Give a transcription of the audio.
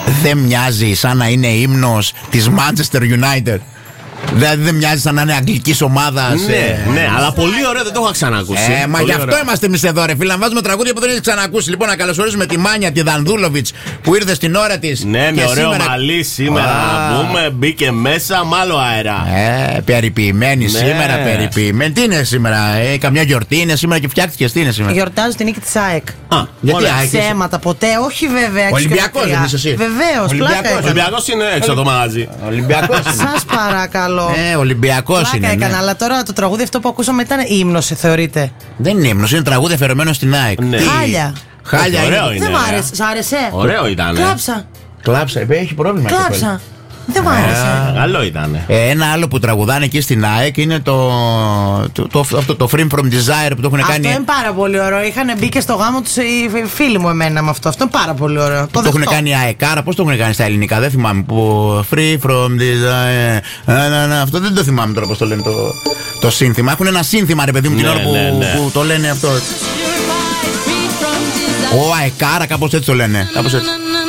δεν μοιάζει σαν να είναι ύμνος της Manchester United? Δηλαδή δεν μοιάζει σαν να είναι αγγλικής ομάδας. Ναι, αλλά πολύ ωραίο, δεν το έχω ξανακούσει. Μα γι' αυτό είμαστε εμείς εδώ, ρε φίλε. Να βάζουμε τραγούδια που δεν έχει ξανακούσει. Λοιπόν, να καλωσορίσουμε τη Μάνια, τη Δανδούλοβιτς, που ήρθε στην ώρα της. Ναι, με ωραίο μαλλί σήμερα να πούμε. Μπήκε μέσα, μάλλον αέρα. Περιποιημένη σήμερα, περιποιημένη. Τι είναι σήμερα, καμιά γιορτή είναι σήμερα και φτιάχτηκε, τι είναι σήμερα? Γιορτάζω την νίκη της ΑΕΚ. Γιατί ψέματα ποτέ, όχι βέβαια. Ολυμπιακός δεν είσαι εσύ? Βεβαίως, πλάκα. Ολυμπιακός είναι έξω το μαγαζί. Ολυμπιακός. Σας παρακαλώ. Ολυμπιακός είναι. Πλάκα έκανα, αλλά τώρα το τραγούδι αυτό που ακούσαμε ήταν ύμνος, θεωρείτε? Δεν είναι ύμνος, είναι τραγούδι αφιερωμένο στην ΑΕΚ. Χάλια. Χάλια είναι. Δεν μ' άρεσε. Σ' άρεσε? Ωραίο ήταν. Κλάψα. Έχει πρόβλημα. Κλάψα. Δεν μου άρεσε. Καλό ήταν. Ένα άλλο που τραγουδάνε εκεί στην ΑΕΚ είναι το Free From Desire που το έχουν κάνει. Αυτό είναι πάρα πολύ ωραίο. Είχαν μπει και στο γάμο τους οι φίλοι μου εμένα με αυτό. Αυτό είναι πάρα πολύ ωραίο. Το έχουν κάνει ΑΕΚΑΡΑ, πώς το έχουν κάνει στα ελληνικά, δεν θυμάμαι. Free From Desire. Αυτό δεν το θυμάμαι τώρα πώς το λένε το σύνθημα. Έχουν ένα σύνθημα, ρε παιδί μου, την ώρα που το λένε αυτό. Ο ΑΕΚΑΡΑ, κάπως έτσι το λένε.